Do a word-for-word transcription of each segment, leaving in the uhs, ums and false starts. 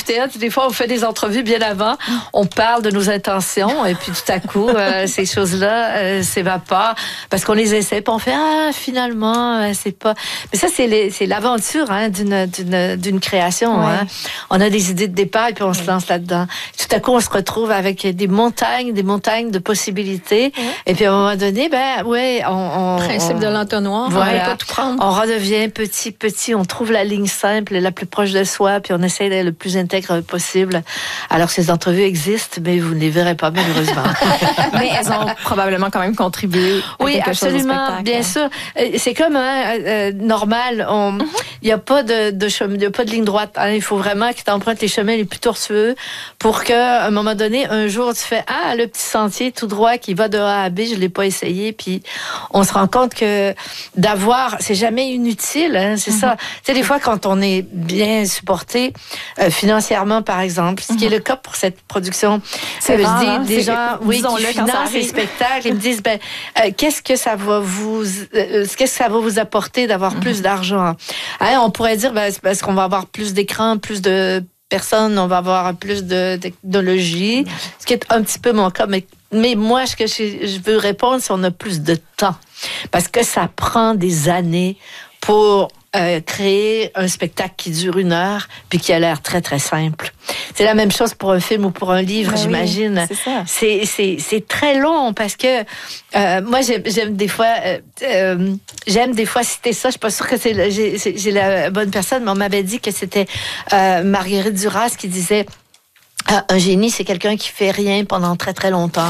T A, des fois, on fait des entrevues bien avant, on parle de nos intentions, et puis tout à coup, euh, ces choses-là euh, s'évaporent, parce qu'on les essaie, puis on fait, ah, finalement, euh, c'est pas... Mais ça, c'est, les, c'est l'aventure hein, d'une, d'une, d'une création. Ouais. Hein. On a des idées de départ, et puis on ouais. se lance là-dedans. Tout à coup, on se retrouve avec des montagnes, des montagnes de possibilités, ouais. et puis à un moment donné, ben, ouais, on... on Principe on, de l'entonnoir, voilà, on ne peut pas tout prendre. On redevient petit, petit, on trouve la ligne simple, la plus proche de soi, puis on essaie d'être le plus intègre possible. Alors, ces entrevues existent, mais vous ne les verrez pas, malheureusement. Mais elles ont probablement quand même contribué à oui, quelque absolument, chose au spectacle. Bien sûr. C'est comme hein, euh, normal. Il mm-hmm. n'y a pas de, de chemin, il n'y a pas de ligne droite. Hein. Il faut vraiment que tu empruntes les chemins les plus tortueux pour qu'à un moment donné, un jour, tu fais ah le petit sentier tout droit qui va de A à B, je l'ai pas essayé. Puis on se rend compte que d'avoir, c'est jamais inutile. Hein, c'est mm-hmm. ça. Tu sais, des fois quand on est bien supporté euh, financièrement, par exemple, ce mm-hmm. qui est le cas pour cette production, c'est euh, rare, je dis, hein, des gens, oui, qui financent les spectacles, ils me disent ben euh, qu'est-ce que ça va vous, euh, qu'est-ce que ça va vous apporter d'avoir mm-hmm. plus d'argent. Hein, on pourrait dire ben, c'est parce qu'on va avoir plus d'écrans, plus de personnes, on va avoir plus de technologie, ce qui est un petit peu mon cas, mais, mais moi, ce que je, je veux répondre, c'est qu'on a plus de temps. Parce que ça prend des années pour euh, créer un spectacle qui dure une heure, puis qui a l'air très, très simple. C'est la même chose pour un film ou pour un livre, ben j'imagine. Oui, c'est ça. C'est, c'est, c'est très long, parce que euh, moi, j'aime, j'aime des fois... Euh, euh, j'aime des fois citer ça. Je suis pas sûre que c'est, j'ai, c'est, j'ai la bonne personne, mais on m'avait dit que c'était euh, Marguerite Duras qui disait... Ah, un génie, c'est quelqu'un qui fait rien pendant très, très longtemps.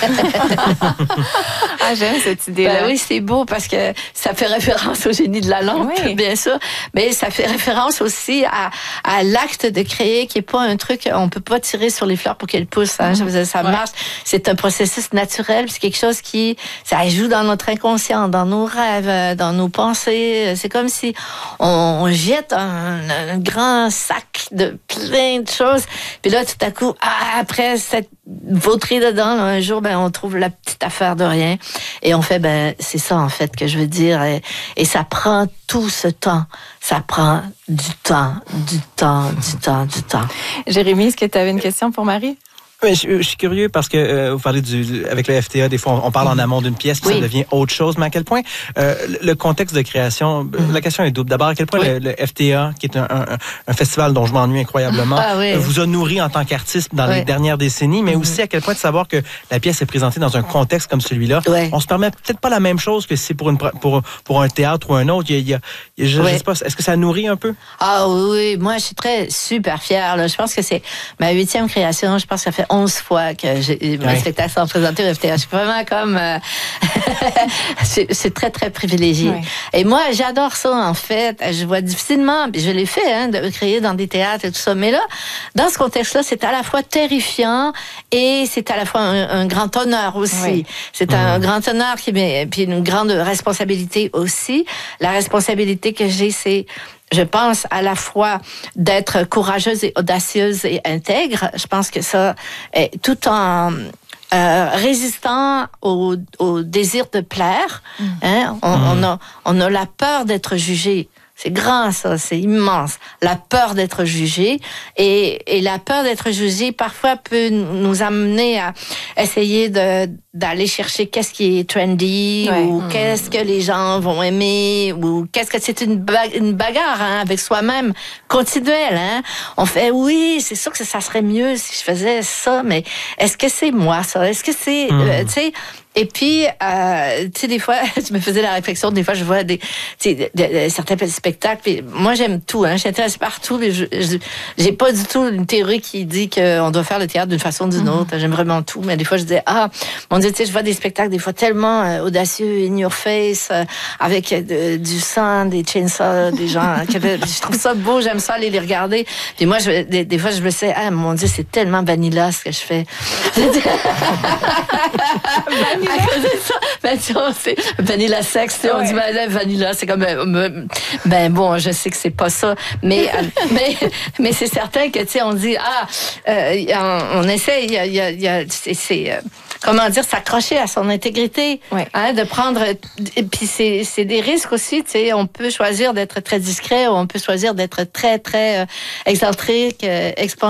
Ah, j'aime cette idée-là. Ben oui, c'est beau parce que ça fait référence au génie de la lampe, oui. bien sûr. Mais ça fait référence aussi à, à l'acte de créer qui est pas un truc, on peut pas tirer sur les fleurs pour qu'elles poussent. Hein. Mm-hmm. Ça marche. Ouais. C'est un processus naturel. C'est quelque chose qui, ça joue dans notre inconscient, dans nos rêves, dans nos pensées. C'est comme si on, on jette un, un grand sac de plein de choses. Puis là, tout à coup, ah, après cette vautrer dedans, là, un jour, ben, on trouve la petite affaire de rien. Et on fait, ben, c'est ça, en fait, que je veux dire. Et, et ça prend tout ce temps. Ça prend du temps, du temps, du temps, du temps. Jérémy, est-ce que tu avais une question pour Marie? Oui, je, je suis curieux parce que euh, vous parlez du, avec le F T A, des fois on, on parle en amont d'une pièce, puis oui. ça devient autre chose. Mais à quel point euh, le contexte de création, mm-hmm. la question est double. D'abord, à quel point oui. le, le F T A, qui est un, un, un festival dont je m'ennuie incroyablement, ah, oui. vous a nourri en tant qu'artiste dans oui. les dernières décennies, mais mm-hmm. aussi à quel point de savoir que la pièce est présentée dans un contexte comme celui-là. Oui. On se permet peut-être pas la même chose que si c'est pour une pour pour un théâtre ou un autre. Il y a, il y a, il y a je, oui. je sais pas, est-ce que ça nourrit un peu? Ah oui, moi je suis très super fière. Là. Je pense que c'est ma huitième création. Je pense que ça fait onze fois que J'ai, mes oui. spectacles sont présentés au F T A. Je suis vraiment comme... Euh, c'est, c'est très, très privilégié. Oui. Et moi, j'adore ça, en fait. Je vois difficilement, puis je l'ai fait, hein, de créer dans des théâtres et tout ça. Mais là, dans ce contexte-là, c'est à la fois terrifiant et c'est à la fois un, un grand honneur aussi. Oui. C'est mmh. un grand honneur qui met, puis une grande responsabilité aussi. La responsabilité que j'ai, c'est... Je pense à la fois d'être courageuse et audacieuse et intègre. Je pense que ça, est tout en euh, résistant au, au désir de plaire, mmh. hein, on, mmh. on, a, on a la peur d'être jugé. C'est grand, ça, c'est immense. La peur d'être jugé. Et, et la peur d'être jugé, parfois, peut nous amener à essayer de, d'aller chercher qu'est-ce qui est trendy, ouais. ou mmh. qu'est-ce que les gens vont aimer, ou qu'est-ce que c'est une, bagarre, une bagarre hein, avec soi-même continuelle. Hein? On fait, oui, c'est sûr que ça serait mieux si je faisais ça, mais est-ce que c'est moi, ça? Est-ce que c'est... Mmh. Euh, tu sais... Et puis, euh, tu sais, des fois, je me faisais la réflexion, des fois, je vois des, tu sais, de, de, de, certains spectacles, puis moi, j'aime tout, hein, j'intéresse partout, mais je, je, j'ai pas du tout une théorie qui dit qu'on doit faire le théâtre d'une façon ou d'une autre, mm-hmm. j'aime vraiment tout, mais des fois, je dis, ah, mon Dieu, tu sais, je vois des spectacles, des fois, tellement euh, audacieux, in your face, euh, avec euh, du sang, des chainsaws, des gens, qui avaient, je trouve ça beau, j'aime ça aller les regarder, puis moi, je, des, des fois, je me dis, ah, mon Dieu, c'est tellement vanilla, ce que je fais. Ça, ben, tu vois, c'est Vanilla Sex, tu sais, on ouais. dit ben, Vanilla, c'est comme ben, ben bon, je sais que c'est pas ça, mais mais mais c'est certain que tu sais, on dit ah, euh, on, on essaie, il y a, il y a, il y a c'est, c'est euh, comment dire, s'accrocher à son intégrité, ouais. hein, de prendre, et puis c'est c'est des risques aussi, tu sais, on peut choisir d'être très discret ou on peut choisir d'être très très euh, excentrique, euh, expansif.